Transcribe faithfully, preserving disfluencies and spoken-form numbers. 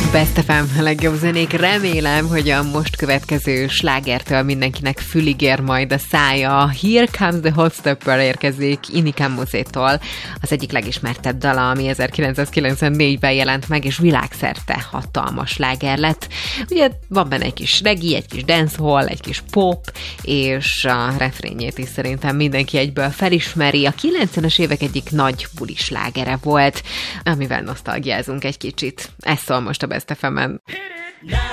Best ef em, a legjobb zenék. Remélem, hogy a most következő slágertől mindenkinek fülig ér majd a szája. Here Comes the Hot Stepper érkezik Inikam Mozétól, az egyik legismertebb dala, ami ezerkilencszázkilencvennégyben jelent meg, és világszerte hatalmas sláger lett. Ugye van benne egy kis reggae, egy kis dancehall, egy kis pop, és a refrénjét is szerintem mindenki egyből felismeri. A kilencvenes évek egyik nagy bulislágere volt, amivel nosztalgiázunk egy kicsit. Ez szól most a Best ef emen.